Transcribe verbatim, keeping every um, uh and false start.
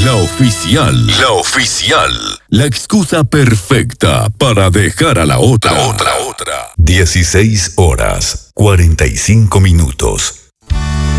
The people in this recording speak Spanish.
La oficial. La oficial. La excusa perfecta para dejar a la otra. La otra, otra. dieciséis horas, cuarenta y cinco minutos.